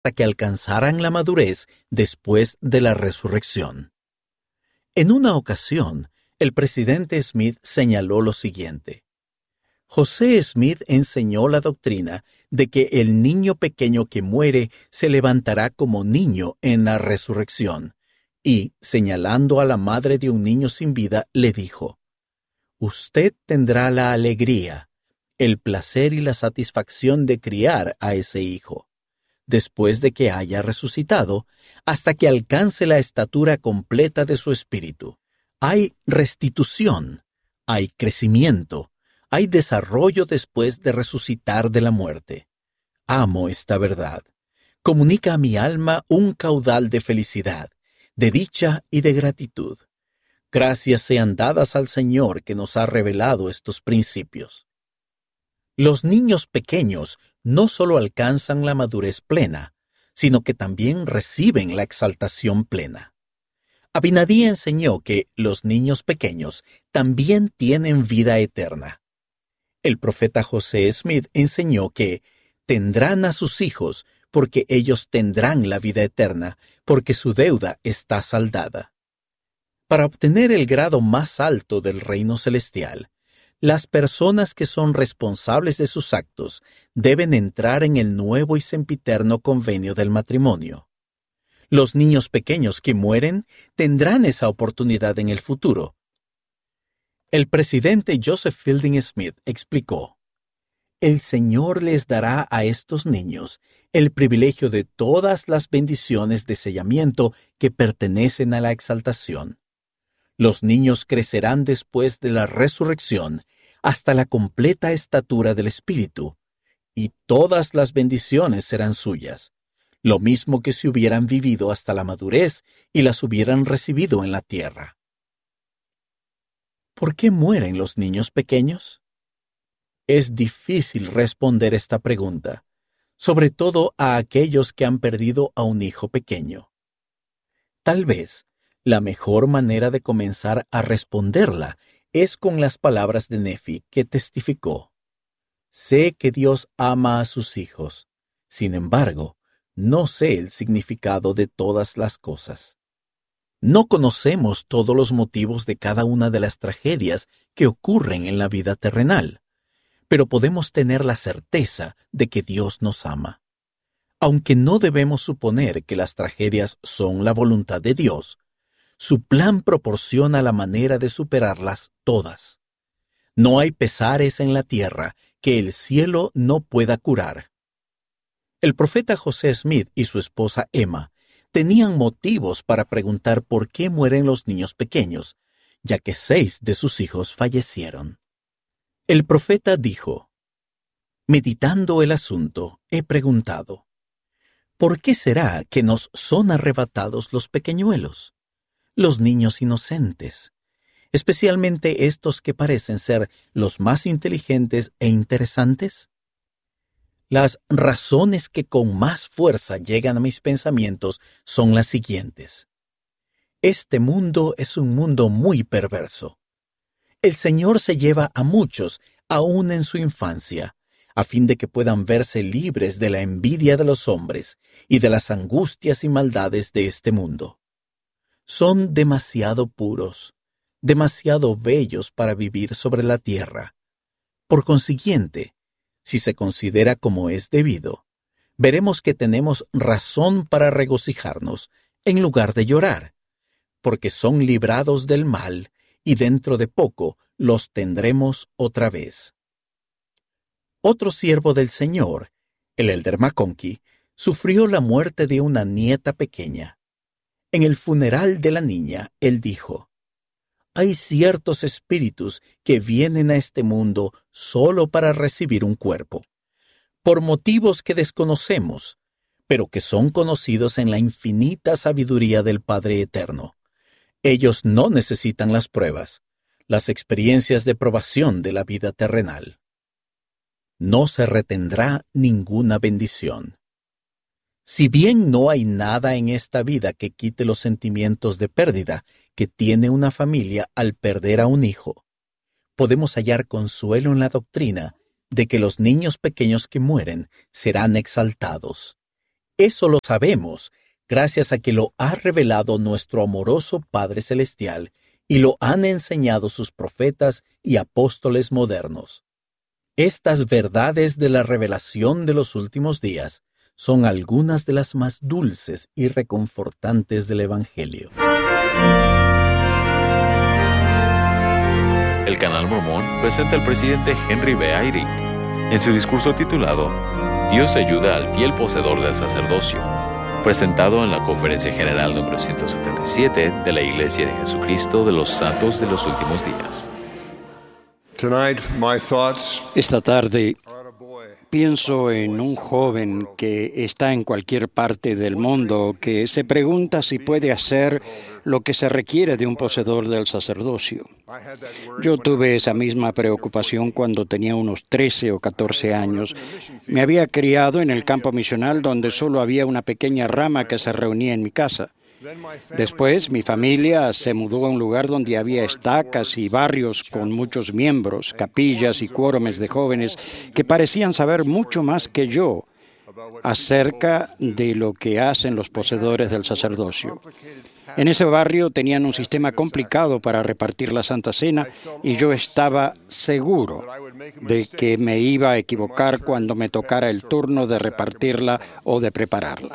hasta que alcanzaran la madurez después de la resurrección. En una ocasión, el presidente Smith señaló lo siguiente: José Smith enseñó la doctrina de que el niño pequeño que muere se levantará como niño en la resurrección, y, señalando a la madre de un niño sin vida, le dijo: Usted tendrá la alegría, el placer y la satisfacción de criar a ese hijo, después de que haya resucitado, hasta que alcance la estatura completa de su espíritu. Hay restitución, hay crecimiento, hay desarrollo después de resucitar de la muerte. Amo esta verdad. Comunica a mi alma un caudal de felicidad, de dicha y de gratitud. Gracias sean dadas al Señor que nos ha revelado estos principios. Los niños pequeños no solo alcanzan la madurez plena, sino que también reciben la exaltación plena. Abinadí enseñó que los niños pequeños también tienen vida eterna. El profeta José Smith enseñó que tendrán a sus hijos porque ellos tendrán la vida eterna, porque su deuda está saldada. Para obtener el grado más alto del reino celestial, las personas que son responsables de sus actos deben entrar en el nuevo y sempiterno convenio del matrimonio. Los niños pequeños que mueren tendrán esa oportunidad en el futuro. El presidente Joseph Fielding Smith explicó: El Señor les dará a estos niños el privilegio de todas las bendiciones de sellamiento que pertenecen a la exaltación. Los niños crecerán después de la resurrección hasta la completa estatura del Espíritu, y todas las bendiciones serán suyas, lo mismo que si hubieran vivido hasta la madurez y las hubieran recibido en la tierra. ¿Por qué mueren los niños pequeños? Es difícil responder esta pregunta, sobre todo a aquellos que han perdido a un hijo pequeño. Tal vez la mejor manera de comenzar a responderla es con las palabras de Nefi, que testificó: Sé que Dios ama a sus hijos, sin embargo, no sé el significado de todas las cosas. No conocemos todos los motivos de cada una de las tragedias que ocurren en la vida terrenal, pero podemos tener la certeza de que Dios nos ama. Aunque no debemos suponer que las tragedias son la voluntad de Dios, su plan proporciona la manera de superarlas todas. No hay pesares en la tierra que el cielo no pueda curar. El profeta José Smith y su esposa Emma tenían motivos para preguntar por qué mueren los niños pequeños, ya que 6 de sus hijos fallecieron. El profeta dijo: Meditando el asunto, he preguntado: ¿por qué será que nos son arrebatados los pequeñuelos, los niños inocentes, especialmente estos que parecen ser los más inteligentes e interesantes? Las razones que con más fuerza llegan a mis pensamientos son las siguientes. Este mundo es un mundo muy perverso. El Señor se lleva a muchos, aún en su infancia, a fin de que puedan verse libres de la envidia de los hombres y de las angustias y maldades de este mundo. Son demasiado puros, demasiado bellos para vivir sobre la tierra. Por consiguiente, si se considera como es debido, veremos que tenemos razón para regocijarnos en lugar de llorar, porque son librados del mal y dentro de poco los tendremos otra vez. Otro siervo del Señor, el elder McConkie, sufrió la muerte de una nieta pequeña. En el funeral de la niña, él dijo: Hay ciertos espíritus que vienen a este mundo solo para recibir un cuerpo, por motivos que desconocemos, pero que son conocidos en la infinita sabiduría del Padre Eterno. Ellos no necesitan las pruebas, las experiencias de probación de la vida terrenal. No se retendrá ninguna bendición. Si bien no hay nada en esta vida que quite los sentimientos de pérdida que tiene una familia al perder a un hijo, podemos hallar consuelo en la doctrina de que los niños pequeños que mueren serán exaltados. Eso lo sabemos gracias a que lo ha revelado nuestro amoroso Padre Celestial y lo han enseñado sus profetas y apóstoles modernos. Estas verdades de la revelación de los últimos días son algunas de las más dulces y reconfortantes del Evangelio. El Canal Mormón presenta al presidente Henry B. Eyring en su discurso titulado Dios ayuda al fiel poseedor del sacerdocio, presentado en la Conferencia General número 177 de la Iglesia de Jesucristo de los Santos de los Últimos Días. Esta tarde pienso en un joven que está en cualquier parte del mundo que se pregunta si puede hacer lo que se requiere de un poseedor del sacerdocio. Yo tuve esa misma preocupación cuando tenía unos 13 o 14 años. Me había criado en el campo misional donde solo había una pequeña rama que se reunía en mi casa. Después, mi familia se mudó a un lugar donde había estacas y barrios con muchos miembros, capillas y quórumes de jóvenes que parecían saber mucho más que yo acerca de lo que hacen los poseedores del sacerdocio. En ese barrio tenían un sistema complicado para repartir la Santa Cena y yo estaba seguro de que me iba a equivocar cuando me tocara el turno de repartirla o de prepararla.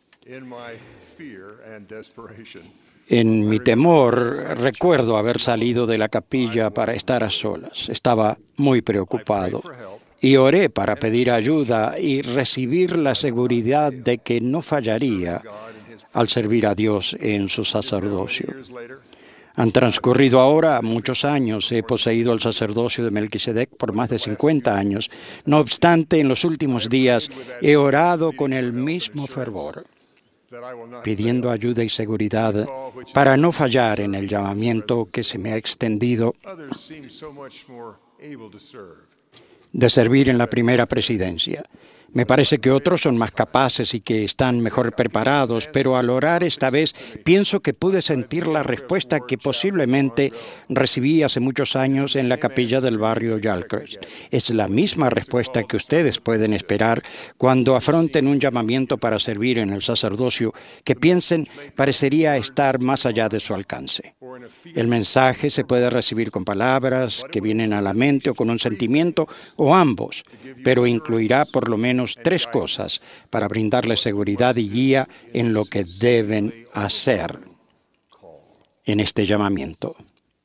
En mi temor, recuerdo haber salido de la capilla para estar a solas. Estaba muy preocupado y oré para pedir ayuda y recibir la seguridad de que no fallaría al servir a Dios en su sacerdocio. Han transcurrido ahora muchos años. He poseído el sacerdocio de Melquisedec por más de 50 años. No obstante, en los últimos días he orado con el mismo fervor, pidiendo ayuda y seguridad para no fallar en el llamamiento que se me ha extendido de servir en la primera presidencia. Me parece que otros son más capaces y que están mejor preparados, pero al orar esta vez pienso que pude sentir la respuesta que posiblemente recibí hace muchos años en la capilla del barrio Yalcrest. Es la misma respuesta que ustedes pueden esperar cuando afronten un llamamiento para servir en el sacerdocio que piensen parecería estar más allá de su alcance. El mensaje se puede recibir con palabras que vienen a la mente o con un sentimiento o ambos, pero incluirá por lo menos 3 cosas para brindarles seguridad y guía en lo que deben hacer en este llamamiento.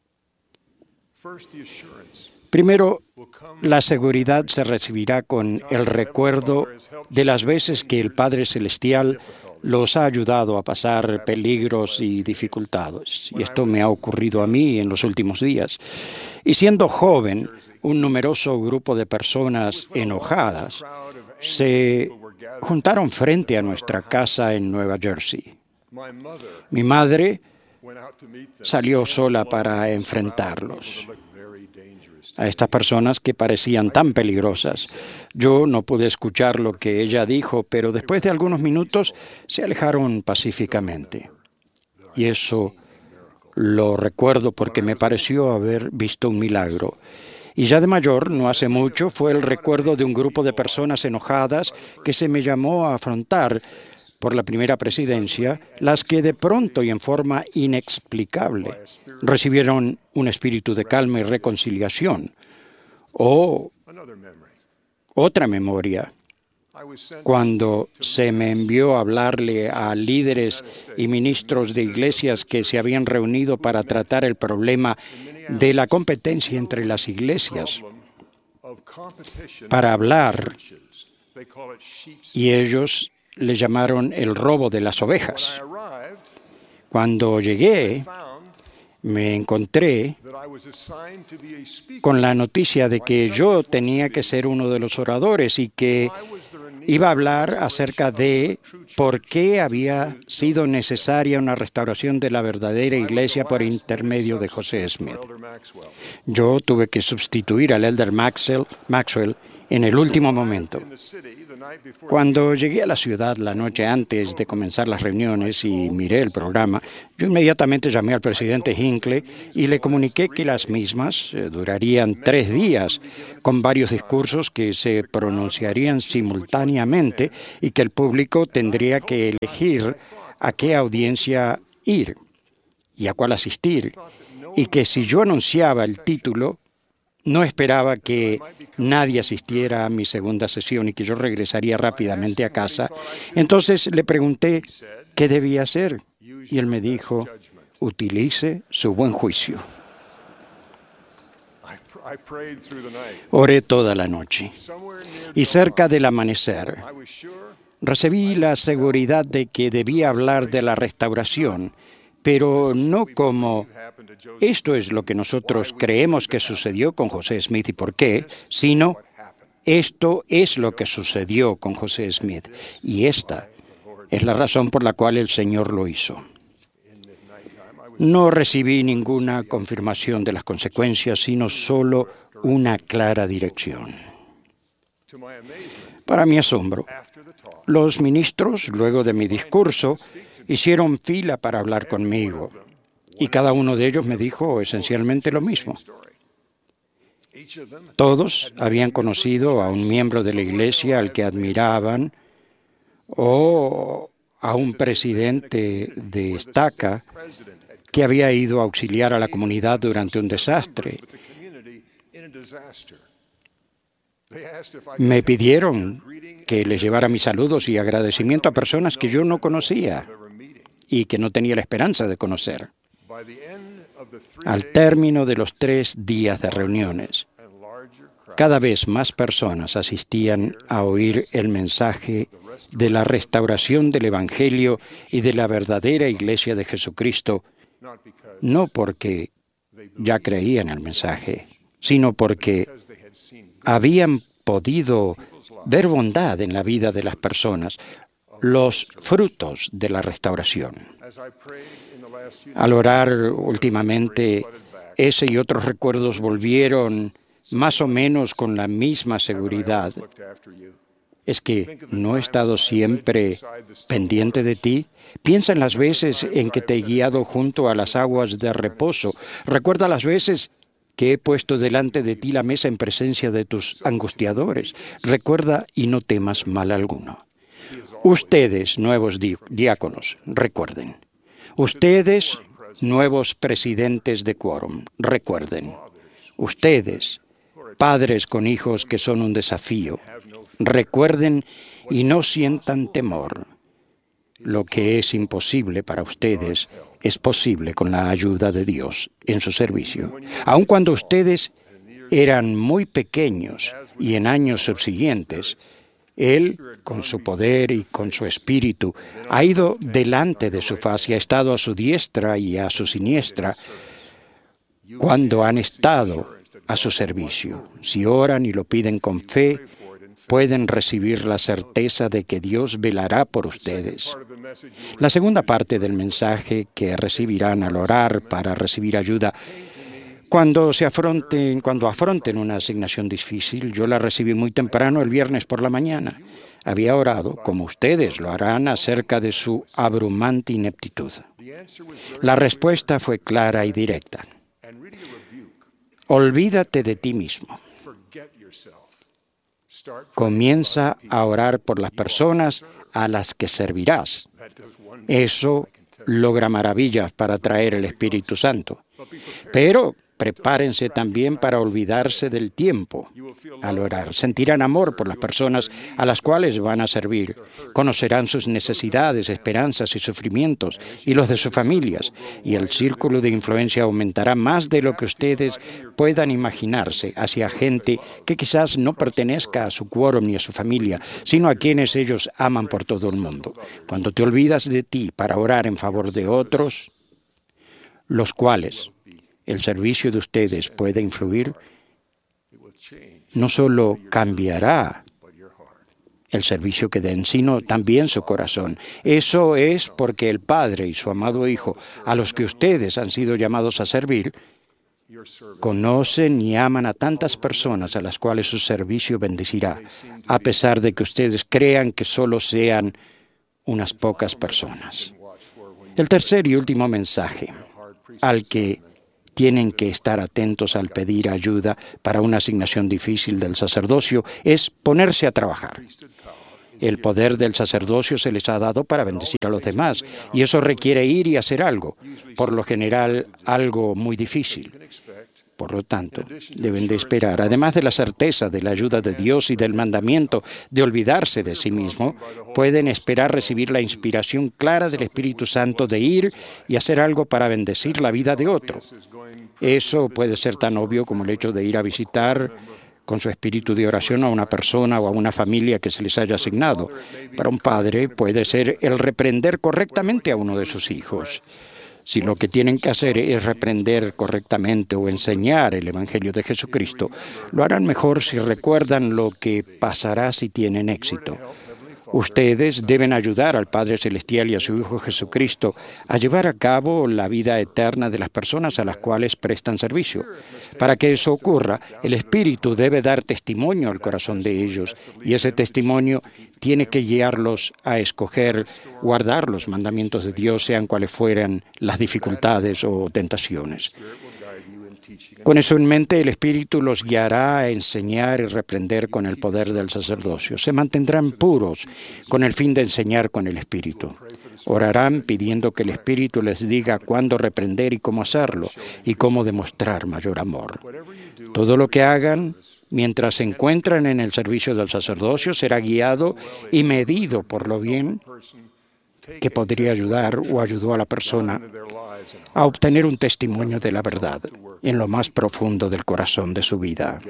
Primero, la seguridad se recibirá con el recuerdo de las veces que el Padre Celestial los ha ayudado a pasar peligros y dificultades. Y esto me ha ocurrido a mí en los últimos días. Y siendo joven, un numeroso grupo de personas enojadas se juntaron frente a nuestra casa en Nueva Jersey. Mi madre salió sola para enfrentarlos, a estas personas que parecían tan peligrosas. Yo no pude escuchar lo que ella dijo, pero después de algunos minutos se alejaron pacíficamente. Y eso lo recuerdo porque me pareció haber visto un milagro. Y ya de mayor, no hace mucho, fue el recuerdo de un grupo de personas enojadas que se me llamó a afrontar por la primera presidencia, las que de pronto y en forma inexplicable recibieron un espíritu de calma y reconciliación. O otra memoria, cuando se me envió a hablarle a líderes y ministros de iglesias que se habían reunido para tratar el problema de la competencia entre las iglesias, para hablar, y ellos le llamaron el robo de las ovejas. Cuando llegué, me encontré con la noticia de que yo tenía que ser uno de los oradores y que iba a hablar acerca de por qué había sido necesaria una restauración de la verdadera iglesia por intermedio de José Smith. Yo tuve que sustituir al elder Maxwell en el último momento. Cuando llegué a la ciudad la noche antes de comenzar las reuniones y miré el programa, yo inmediatamente llamé al presidente Hinckley y le comuniqué que las mismas durarían 3 días, con varios discursos que se pronunciarían simultáneamente y que el público tendría que elegir a qué audiencia ir y a cuál asistir, y que si yo anunciaba el título, no esperaba que nadie asistiera a mi segunda sesión y que yo regresaría rápidamente a casa. Entonces le pregunté qué debía hacer y él me dijo, utilice su buen juicio. Oré toda la noche y cerca del amanecer recibí la seguridad de que debía hablar de la restauración, pero no como esto es lo que nosotros creemos que sucedió con José Smith y por qué, sino esto es lo que sucedió con José Smith y esta es la razón por la cual el Señor lo hizo. No recibí ninguna confirmación de las consecuencias, sino solo una clara dirección. Para mi asombro, los ministros, luego de mi discurso, hicieron fila para hablar conmigo y cada uno de ellos me dijo esencialmente lo mismo. Todos habían conocido a un miembro de la iglesia al que admiraban o a un presidente de estaca que había ido a auxiliar a la comunidad durante un desastre. Me pidieron que les llevara mis saludos y agradecimiento a personas que yo no conocía y que no tenía la esperanza de conocer. Al término de los 3 días de reuniones, cada vez más personas asistían a oír el mensaje de la restauración del Evangelio y de la verdadera Iglesia de Jesucristo, no porque ya creían el mensaje, sino porque habían podido ver bondad en la vida de las personas, los frutos de la restauración. Al orar últimamente, ese y otros recuerdos volvieron más o menos con la misma seguridad. ¿Es que no he estado siempre pendiente de ti? Piensa en las veces en que te he guiado junto a las aguas de reposo. Recuerda las veces que he puesto delante de ti la mesa en presencia de tus angustiadores. Recuerda y no temas mal alguno. Ustedes, nuevos diáconos, recuerden. Ustedes, nuevos presidentes de quórum, recuerden. Ustedes, padres con hijos que son un desafío, recuerden y no sientan temor. Lo que es imposible para ustedes es posible con la ayuda de Dios en su servicio. Aun cuando ustedes eran muy pequeños y en años subsiguientes, Él, con su poder y con su espíritu, ha ido delante de su faz y ha estado a su diestra y a su siniestra cuando han estado a su servicio. Si oran y lo piden con fe, pueden recibir la certeza de que Dios velará por ustedes. La segunda parte del mensaje que recibirán al orar para recibir ayuda cuando afronten una asignación difícil, yo la recibí muy temprano el viernes por la mañana. Había orado, como ustedes lo harán, acerca de su abrumante ineptitud. La respuesta fue clara y directa. Olvídate de ti mismo. Comienza a orar por las personas a las que servirás. Eso logra maravillas para traer el Espíritu Santo. Pero prepárense también para olvidarse del tiempo al orar. Sentirán amor por las personas a las cuales van a servir. Conocerán sus necesidades, esperanzas y sufrimientos y los de sus familias. Y el círculo de influencia aumentará más de lo que ustedes puedan imaginarse hacia gente que quizás no pertenezca a su quórum ni a su familia, sino a quienes ellos aman por todo el mundo. Cuando te olvidas de ti para orar en favor de otros, los cuales el servicio de ustedes puede influir, no solo cambiará el servicio que den, sino también su corazón. Eso es porque el Padre y su amado Hijo, a los que ustedes han sido llamados a servir, Conocen y aman a tantas personas a las cuales su servicio bendecirá, a pesar de que ustedes crean que solo sean unas pocas personas. El tercer y último mensaje al que tienen que estar atentos al pedir ayuda para una asignación difícil del sacerdocio es ponerse a trabajar. El poder del sacerdocio se les ha dado para bendecir a los demás, y eso requiere ir y hacer algo, por lo general algo muy difícil. Por lo tanto, deben de esperar, además de la certeza de la ayuda de Dios y del mandamiento de olvidarse de sí mismo, pueden esperar recibir la inspiración clara del Espíritu Santo de ir y hacer algo para bendecir la vida de otro. Eso puede ser tan obvio como el hecho de ir a visitar con su espíritu de oración a una persona o a una familia que se les haya asignado. Para un padre puede ser el reprender correctamente a uno de sus hijos. Si lo que tienen que hacer es reprender correctamente o enseñar el Evangelio de Jesucristo, lo harán mejor si recuerdan lo que pasará si tienen éxito. Ustedes deben ayudar al Padre Celestial y a su Hijo Jesucristo a llevar a cabo la vida eterna de las personas a las cuales prestan servicio. Para que eso ocurra, el Espíritu debe dar testimonio al corazón de ellos, y ese testimonio tiene que guiarlos a escoger guardar los mandamientos de Dios, sean cuales fueran las dificultades o tentaciones. Con eso en mente, el Espíritu los guiará a enseñar y reprender con el poder del sacerdocio. Se mantendrán puros con el fin de enseñar con el Espíritu. Orarán pidiendo que el Espíritu les diga cuándo reprender y cómo hacerlo, y cómo demostrar mayor amor. Todo lo que hagan mientras se encuentran en el servicio del sacerdocio será guiado y medido por lo bien que podría ayudar o ayudó a la persona a obtener un testimonio de la verdad en lo más profundo del corazón de su vida.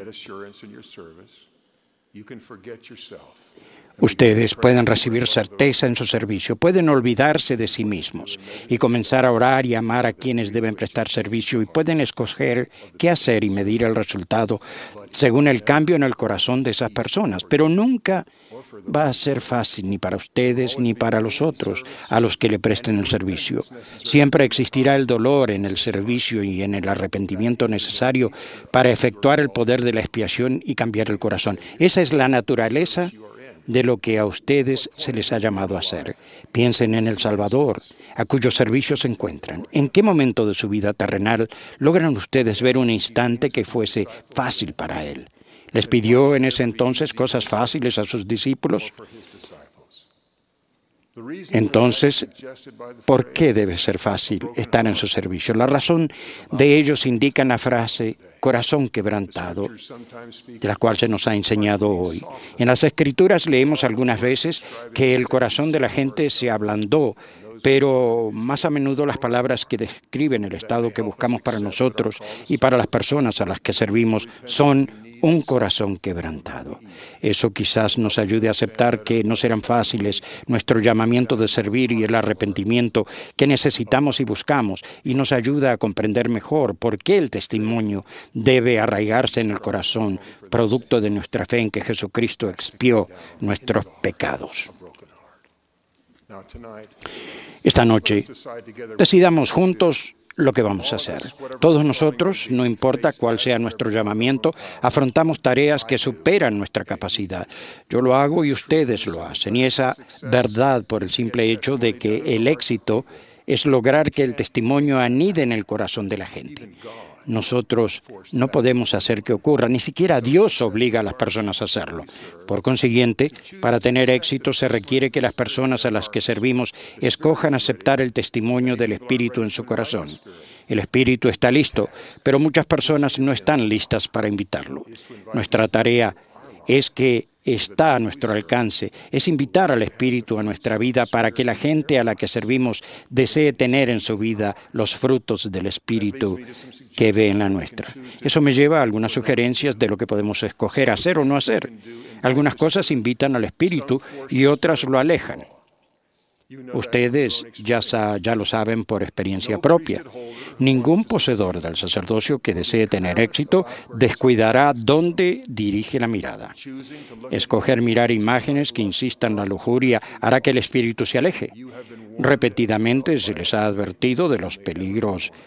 Ustedes pueden recibir certeza en su servicio, pueden olvidarse de sí mismos y comenzar a orar y amar a quienes deben prestar servicio, y pueden escoger qué hacer y medir el resultado según el cambio en el corazón de esas personas, pero nunca va a ser fácil ni para ustedes ni para los otros a los que le presten el servicio. Siempre existirá el dolor en el servicio y en el arrepentimiento necesario para efectuar el poder de la expiación y cambiar el corazón. Esa es la naturaleza de lo que a ustedes se les ha llamado a hacer. Piensen en el Salvador, a cuyo servicio se encuentran. ¿En qué momento de su vida terrenal logran ustedes ver un instante que fuese fácil para Él? ¿Les pidió en ese entonces cosas fáciles a sus discípulos? Entonces, ¿por qué debe ser fácil estar en su servicio? La razón de ellos indica en la frase corazón quebrantado, de la cual se nos ha enseñado hoy. En las Escrituras leemos algunas veces que el corazón de la gente se ablandó, pero más a menudo las palabras que describen el estado que buscamos para nosotros y para las personas a las que servimos son un corazón quebrantado. Eso quizás nos ayude a aceptar que no serán fáciles nuestro llamamiento de servir y el arrepentimiento que necesitamos y buscamos, y nos ayuda a comprender mejor por qué el testimonio debe arraigarse en el corazón, producto de nuestra fe en que Jesucristo expió nuestros pecados. Esta noche, decidamos juntos lo que vamos a hacer. Todos nosotros, no importa cuál sea nuestro llamamiento, afrontamos tareas que superan nuestra capacidad. Yo lo hago y ustedes lo hacen. Y esa verdad, por el simple hecho de que el éxito es lograr que el testimonio anide en el corazón de la gente. Nosotros no podemos hacer que ocurra, ni siquiera Dios obliga a las personas a hacerlo. Por consiguiente, para tener éxito se requiere que las personas a las que servimos escojan aceptar el testimonio del Espíritu en su corazón. El Espíritu está listo, pero muchas personas no están listas para invitarlo. Nuestra tarea es que está a nuestro alcance, es invitar al Espíritu a nuestra vida para que la gente a la que servimos desee tener en su vida los frutos del Espíritu que ve en la nuestra. Eso me lleva a algunas sugerencias de lo que podemos escoger hacer o no hacer. Algunas cosas invitan al Espíritu y otras lo alejan. Ustedes ya lo saben por experiencia propia. Ningún poseedor del sacerdocio que desee tener éxito descuidará dónde dirige la mirada. Escoger mirar imágenes que insistan en la lujuria hará que el espíritu se aleje. Repetidamente se les ha advertido de los peligros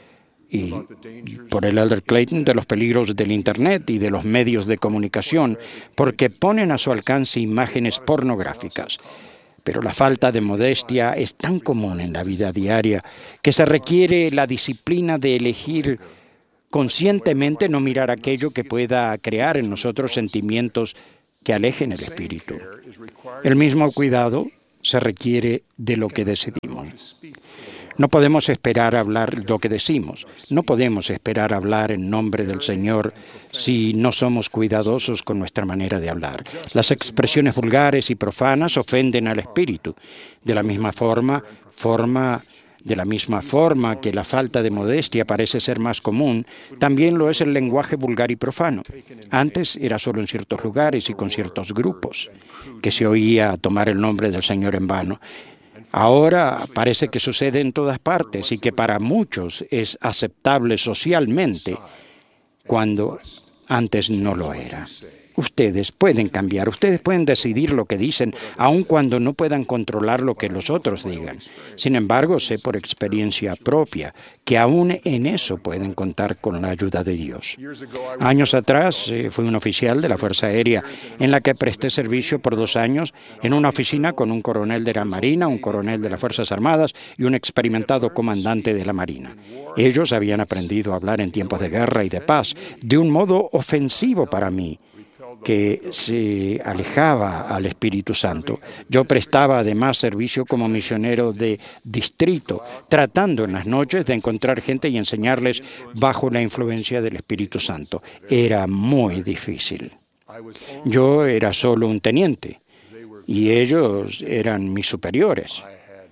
y por el Elder Clayton de los peligros del Internet y de los medios de comunicación, porque ponen a su alcance imágenes pornográficas. Pero la falta de modestia es tan común en la vida diaria que se requiere la disciplina de elegir conscientemente no mirar aquello que pueda crear en nosotros sentimientos que alejen el espíritu. El mismo cuidado se requiere de lo que decidimos. No podemos esperar hablar lo que decimos. No podemos esperar hablar en nombre del Señor si no somos cuidadosos con nuestra manera de hablar. Las expresiones vulgares y profanas ofenden al espíritu. De la misma forma que la falta de modestia parece ser más común, también lo es el lenguaje vulgar y profano. Antes era solo en ciertos lugares y con ciertos grupos que se oía tomar el nombre del Señor en vano. Ahora parece que sucede en todas partes y que para muchos es aceptable socialmente cuando antes no lo era. Ustedes pueden cambiar, ustedes pueden decidir lo que dicen, aun cuando no puedan controlar lo que los otros digan. Sin embargo, sé por experiencia propia que aún en eso pueden contar con la ayuda de Dios. Años atrás fui un oficial de la Fuerza Aérea en la que presté servicio por 2 años en una oficina con un coronel de la Marina, un coronel de las Fuerzas Armadas y un experimentado comandante de la Marina. Ellos habían aprendido a hablar en tiempos de guerra y de paz de un modo ofensivo para mí, que se alejaba al Espíritu Santo. Yo prestaba además servicio como misionero de distrito, tratando en las noches de encontrar gente y enseñarles bajo la influencia del Espíritu Santo. Era muy difícil. Yo era solo un teniente y ellos eran mis superiores.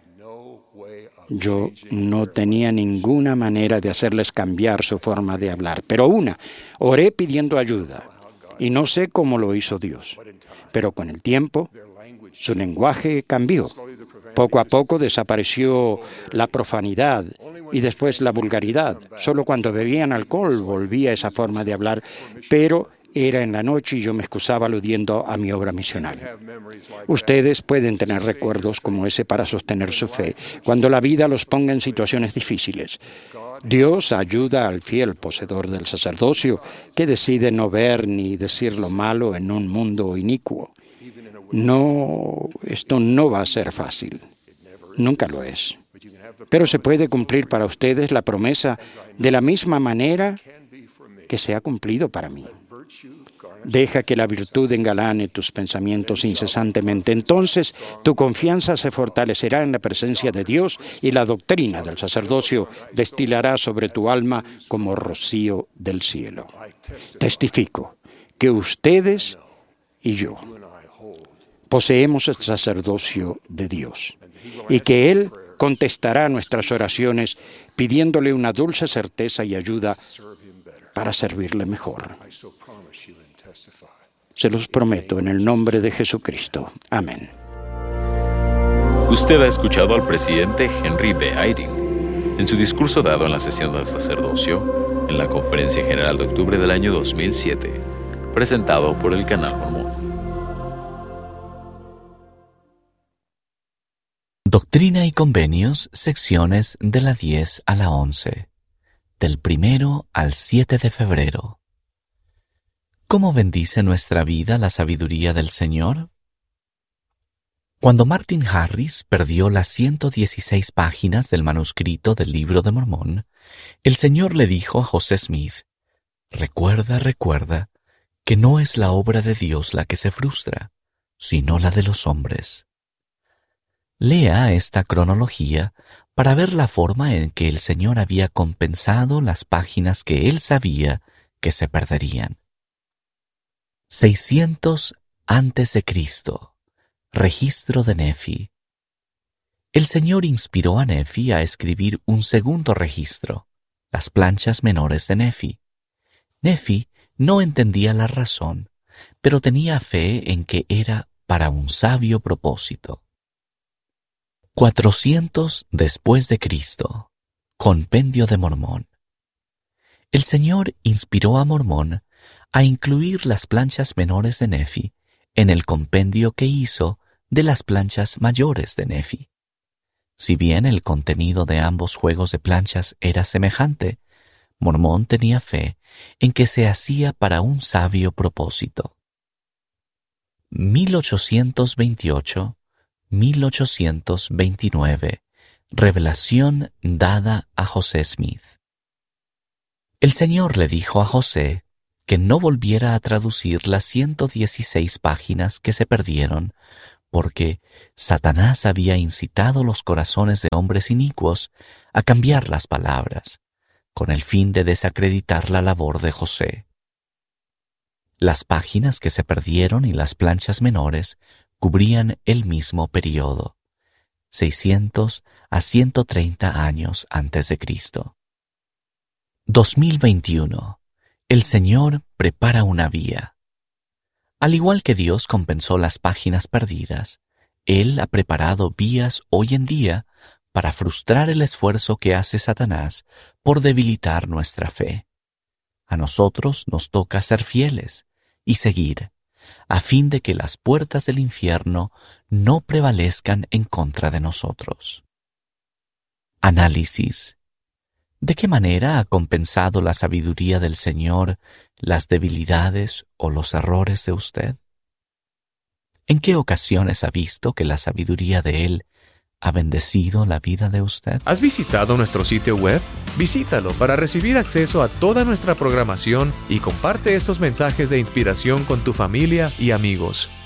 Yo no tenía ninguna manera de hacerles cambiar su forma de hablar, pero oré pidiendo ayuda. Y no sé cómo lo hizo Dios, pero con el tiempo su lenguaje cambió. Poco a poco desapareció la profanidad y después la vulgaridad. Solo cuando bebían alcohol volvía esa forma de hablar, pero era en la noche y yo me excusaba aludiendo a mi obra misional. Ustedes pueden tener recuerdos como ese para sostener su fe cuando la vida los ponga en situaciones difíciles. Dios ayuda al fiel poseedor del sacerdocio que decide no ver ni decir lo malo en un mundo inicuo. Esto no va a ser fácil. Nunca lo es. Pero se puede cumplir para ustedes la promesa de la misma manera que se ha cumplido para mí. Deja que la virtud engalane tus pensamientos incesantemente. Entonces tu confianza se fortalecerá en la presencia de Dios y la doctrina del sacerdocio destilará sobre tu alma como rocío del cielo. Testifico que ustedes y yo poseemos el sacerdocio de Dios y que Él contestará nuestras oraciones pidiéndole una dulce certeza y ayuda para servirle mejor. Se los prometo en el nombre de Jesucristo. Amén. Usted ha escuchado al presidente Henry B. Eyring en su discurso dado en la sesión del sacerdocio en la Conferencia General de octubre del año 2007, presentado por el Canal Mormón. Doctrina y Convenios, secciones de la 10 a la 11, del 1 al 7 de febrero. ¿Cómo bendice nuestra vida la sabiduría del Señor? Cuando Martin Harris perdió las 116 páginas del manuscrito del Libro de Mormón, el Señor le dijo a José Smith: recuerda, que no es la obra de Dios la que se frustra, sino la de los hombres. Lea esta cronología para ver la forma en que el Señor había compensado las páginas que Él sabía que se perderían. 600 antes de Cristo. Registro de Nefi. El Señor inspiró a Nefi a escribir un segundo registro, las planchas menores de Nefi. Nefi no entendía la razón, pero tenía fe en que era para un sabio propósito. 400 después de Cristo. Compendio de Mormón. El Señor inspiró a Mormón a incluir las planchas menores de Nefi en el compendio que hizo de las planchas mayores de Nefi. Si bien el contenido de ambos juegos de planchas era semejante, Mormón tenía fe en que se hacía para un sabio propósito. 1828-1829. Revelación dada a José Smith. El Señor le dijo a José que no volviera a traducir las 116 páginas que se perdieron, porque Satanás había incitado los corazones de hombres inicuos a cambiar las palabras, con el fin de desacreditar la labor de José. Las páginas que se perdieron y las planchas menores cubrían el mismo período, 600 a 130 años antes de Cristo. 2021. El Señor prepara una vía. Al igual que Dios compensó las páginas perdidas, Él ha preparado vías hoy en día para frustrar el esfuerzo que hace Satanás por debilitar nuestra fe. A nosotros nos toca ser fieles y seguir, a fin de que las puertas del infierno no prevalezcan en contra de nosotros. Análisis. ¿De qué manera ha compensado la sabiduría del Señor las debilidades o los errores de usted? ¿En qué ocasiones ha visto que la sabiduría de Él ha bendecido la vida de usted? ¿Has visitado nuestro sitio web? Visítalo para recibir acceso a toda nuestra programación y comparte esos mensajes de inspiración con tu familia y amigos.